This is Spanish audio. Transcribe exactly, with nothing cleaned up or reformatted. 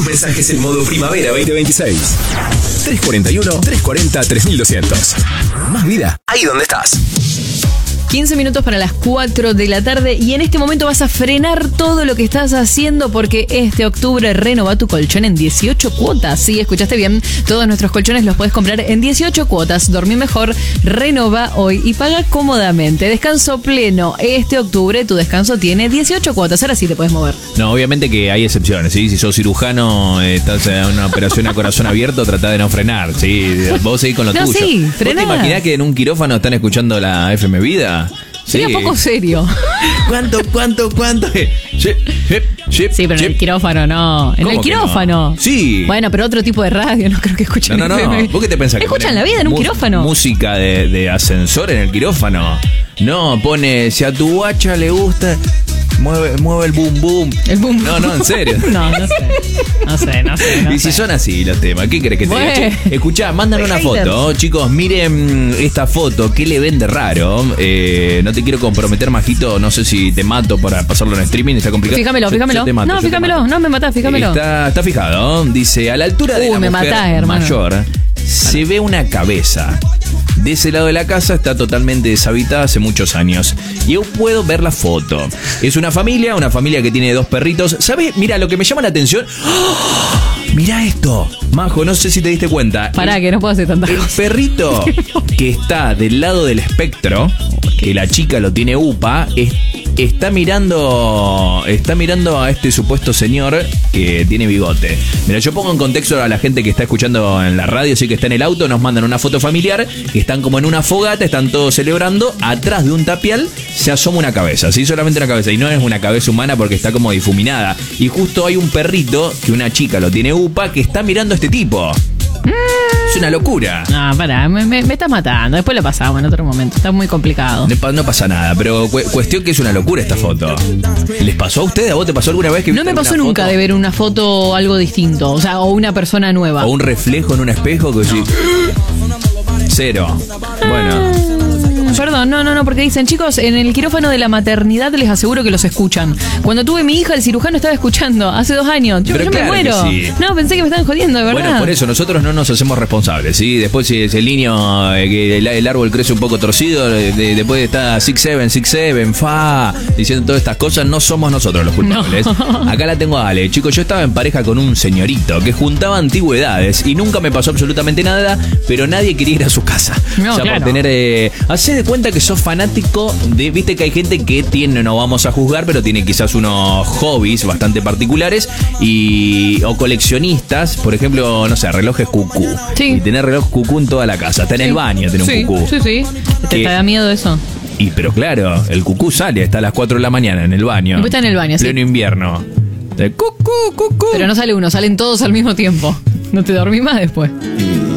mensajes en modo primavera veinte veintiséis. tres cuarenta y uno, tres cuarenta, tres mil doscientos. Más vida ahí donde estás. quince minutos para las cuatro de la tarde y en este momento vas a frenar todo lo que estás haciendo porque este octubre renova tu colchón en dieciocho cuotas. Sí, escuchaste bien, todos nuestros colchones los puedes comprar en dieciocho cuotas. Dormí mejor, renova hoy y paga cómodamente. Descanso pleno. Este octubre tu descanso tiene dieciocho cuotas. Ahora sí te puedes mover. No, obviamente que hay excepciones, ¿sí? Si sos cirujano, eh, estás en una operación a corazón abierto, tratá de no frenar, ¿sí? Vos seguís con lo no, tuyo. Sí, ¿Vos frená. te imaginás que en un quirófano están escuchando la F M Vida? Sería Sí. poco serio. ¿Cuánto, cuánto, cuánto? Sí, sí, sí, Sí, pero sí. en el quirófano no. En ¿Cómo el que quirófano. no? Sí. Bueno, pero otro tipo de radio, no creo que escuchen. No, no, F M. no. ¿Vos qué te pensás? que Escuchan ponen la vida en un mu- quirófano. Música de, de ascensor en el quirófano. No, pone, si a tu guacha le gusta, mueve, mueve el boom boom. El boom No, no, en serio. No, no sé. No sé, no sé. No Y si sé. son así los temas, ¿qué querés que te diga? Bueno. Che, escuchá, mandan una Haters. foto, chicos, miren esta foto, ¿qué le ven de raro? Eh, no te quiero comprometer, Majito, no sé si te mato para pasarlo en streaming, está complicado. Fíjamelo, Yo- fíjamelo. yo te mato, no, yo te fíjamelo. mato. No me matás, fíjamelo. Está, está fijado, dice, a la altura de Uy, la me mujer matás, hermano. mayor, se ve una cabeza. De ese lado de la casa está totalmente deshabitada hace muchos años. Y yo puedo ver la foto. Es una familia, una familia que tiene dos perritos. ¿Sabes? Mira, lo que me llama la atención... ¡Oh! Mira esto. Majo, no sé si te diste cuenta. Pará, El- que no puedo hacer tantas el cosas. perrito que está del lado del espectro, que la chica lo tiene upa, es- está mirando está mirando a este supuesto señor que tiene bigote. Mira, yo pongo en contexto a la gente que está escuchando en la radio, sí que está en el auto, nos mandan una foto familiar, que están como en una fogata, están todos celebrando, atrás de un tapial se asoma una cabeza, sí, solamente una cabeza, y no es una cabeza humana porque está como difuminada. Y justo hay un perrito, que una chica lo tiene upa, que está mirando a este tipo. Es una locura. No, pará, me, me, me estás matando. Después lo pasamos en otro momento. Está muy complicado. No, pa- no pasa nada, pero cu- cuestión que es una locura esta foto. ¿Les pasó a ustedes? ¿A vos te pasó alguna vez que No viste me pasó alguna nunca foto? de ver una foto algo distinto. O sea, o una persona nueva. O un reflejo en un espejo que decís, cero. Bueno, Perdón, no, no, no, porque dicen, chicos, en el quirófano de la maternidad les aseguro que los escuchan. Cuando tuve mi hija, el cirujano estaba escuchando, hace dos años. Yo, Pero yo claro me que muero. sí. No, pensé que me estaban jodiendo, de verdad. bueno, por eso nosotros no nos hacemos responsables, ¿sí? Después si es el niño, eh, que el, el árbol crece un poco torcido, de- de- después está six seven, six seven, fa, diciendo todas estas cosas, no somos nosotros los culpables. No. Acá la tengo a Ale. Chicos, yo estaba en pareja con un señorito que juntaba antigüedades y nunca me pasó absolutamente nada, pero nadie quería ir a su casa. No, o sea, claro. por tener... Eh, hacé de cuenta que sos fanático de... Viste que hay gente que tiene, no vamos a juzgar, pero tiene quizás unos hobbies bastante particulares y o coleccionistas, por ejemplo, no sé, relojes cucú. Sí. Y tener reloj cucú en toda la casa. Hasta en el baño tener sí, un cucú. Sí, sí. ¿Te, Que- te da miedo eso? Y pero claro, el cucú sale hasta las cuatro de la mañana en el baño. Después está en el baño, sí. Pleno invierno. De cucú, cucú. Pero no sale uno, salen todos al mismo tiempo. No te dormís más después.